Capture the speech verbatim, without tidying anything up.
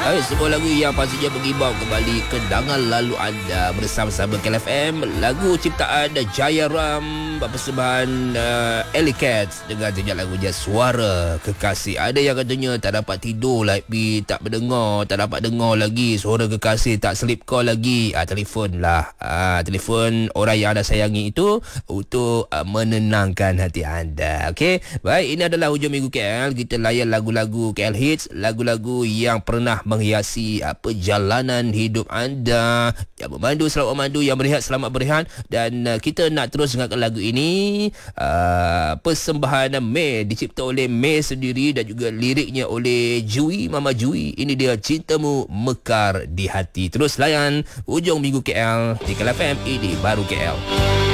Hai, semua lagu yang pastinya mengimbau kembali kenangan lalu anda bersama-sama K L F M. Lagu ciptaan Jaya Ram persembahan uh, Ellie Cats dengan jejak lagunya Suara Kekasih. Ada yang katanya tak dapat tidur like me, tak mendengar, tak dapat dengar lagi suara kekasih, tak sleep call lagi. Ah, telefon lah. Ah, telefon orang yang anda sayangi itu untuk uh, menenangkan hati anda. Okey. Baik, ini adalah hujung minggu K L. Kita layan lagu-lagu K L Hits, lagu-lagu yang pernah menghiasi uh, perjalanan hidup anda. Yang memandu selamat memandu, yang berehat selamat berehat. Dan uh, kita nak terus dengarkan lagu ini, uh, persembahan May, dicipta oleh May sendiri dan juga liriknya oleh Jui, Mama Jui. Ini dia Cintamu Mekar di Hati. Terus layan hujung minggu K L di K L F M. Ini baru K L.